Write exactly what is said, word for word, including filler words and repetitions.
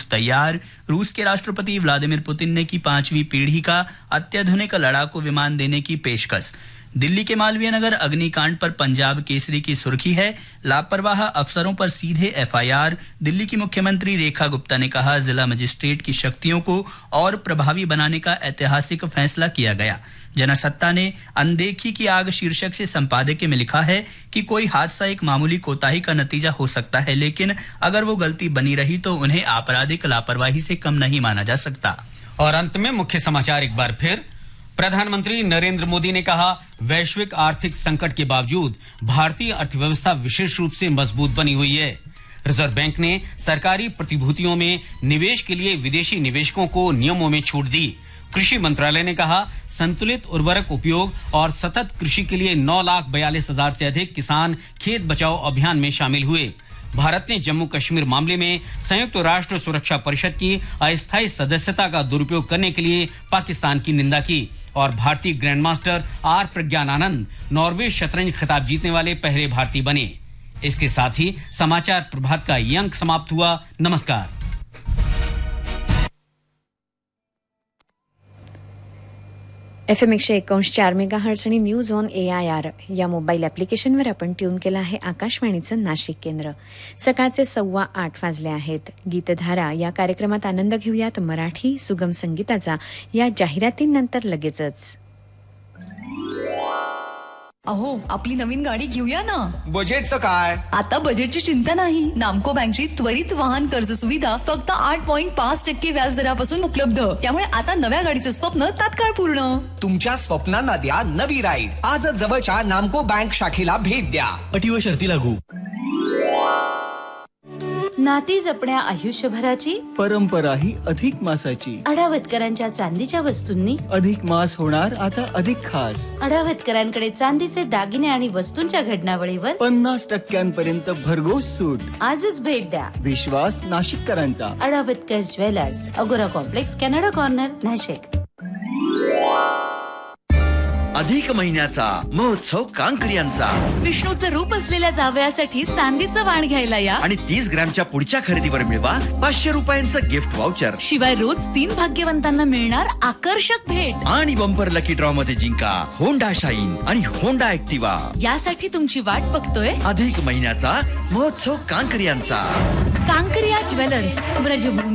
तैयार। रूस के राष्ट्रपति व्लादिमीर पुतिन ने की पांचवी पीढ़ी का अत्याधुनिक लड़ाकू विमान देने की पेशकश। दिल्ली के मालवीय नगर अग्निकांड पर पंजाब केसरी की सुर्खी है, लापरवाह अफसरों पर सीधे एफ आई आर। दिल्ली की मुख्यमंत्री रेखा गुप्ता ने कहा, जिला मजिस्ट्रेट की शक्तियों को और प्रभावी बनाने का ऐतिहासिक फैसला किया गया। जनसत्ता ने अनदेखी की आग शीर्षक से संपादकीय में लिखा है कि कोई हादसा एक मामूली कोताही का नतीजा हो सकता है, लेकिन अगर वो गलती बनी रही तो उन्हें आपराधिक लापरवाही से कम नहीं माना जा सकता। और अंत में मुख्य समाचार एक बार फिर। प्रधानमंत्री नरेंद्र मोदी ने कहा, वैश्विक आर्थिक संकट के बावजूद भारतीय अर्थव्यवस्था विशेष रूप से मजबूत बनी हुई है। रिजर्व बैंक ने सरकारी प्रतिभूतियों में निवेश के लिए विदेशी निवेशकों को नियमों में छूट दी। कृषि मंत्रालय ने कहा, संतुलित उर्वरक उपयोग और सतत कृषि के लिए नौ लाख बयालीस हजार से अधिक किसान खेत बचाओ अभियान में शामिल हुए। भारत ने जम्मू कश्मीर मामले में संयुक्त राष्ट्र सुरक्षा परिषद की अस्थायी सदस्यता का दुरुपयोग करने के लिए पाकिस्तान की निंदा की। और भारतीय ग्रैंडमास्टर आर प्रज्ञानानंद नॉर्वे शतरंज खिताब जीतने वाले पहले भारतीय बने। इसके साथ ही समाचार प्रभात का ये अंक समाप्त हुआ। नमस्कार। एफ एम एकशे एकावन्न चार मेगा हर्ट्स आणि news on A I R या मोबाईल ॲप्लिकेशनवर आपण ट्यून केलं आहे आकाशवाणीचं नाशिक केंद्र। सकाळचे सव्वा आठ वाजले आहेत। गीतधारा या कार्यक्रमात आनंद घेऊयात मराठी सुगम संगीताचा या जाहिरातींनंतर लगेचच। अहो, आपली नवीन गाडी घेऊया ना। बजेटचं काय? आता बजेटची चिंता नाही। नामको बँकची त्वरित वाहन कर्ज सुविधा फक्त आठ पॉईंट पाच टक्के व्याज दरापासून उपलब्ध। त्यामुळे आता नव्या गाडीचं स्वप्न तात्काळ पूर्ण। तुमच्या स्वप्नांना द्या नवी राईड। आजच जवळच्या नामको बँक शाखेला भेट द्या। अटी व शर्ती लागू। नाती जपण्या आयुष्यभराची परंपरा ही अधिक मासाची। अडावतकरांच्या चांदीच्या वस्तूंनी अधिक मास होणार आता अधिक खास। अडावतकरांकडे चांदीचे दागिने आणि वस्तूंच्या घडणावळीवर पन्नास टक्क्यांपर्यंत भरघोस सूट। आजच भेट द्या। विश्वास नाशिककरांचा। अडावतकर ज्वेलर्स, अगोरा कॉम्प्लेक्स, कॅनडा कॉर्नर, नाशिक। अधिक महिन्याचा महोत्सव कांकरियांचा। विष्णूचं रूप असलेल्या जावयासाठी चांदीचं वाण घ्यायला या आणि तीस ग्रॅमच्या पुढच्या खरेदीवर मिळवा पाचशे रुपयांचं गिफ्ट व्हाउचर। शिवाय रोज तीन भाग्यवंतांना मिळणार आकर्षक भेट आणि बंपर लकी ड्रॉ मध्ये जिंका होंडा शाईन आणि होंडा ऍक्टिवा। यासाठी तुमची वाट बघतोय अधिक महिन्याचा महोत्सव कांकरियांचा। कांकरिया ज्वेलर्स, ब्रजभूमी।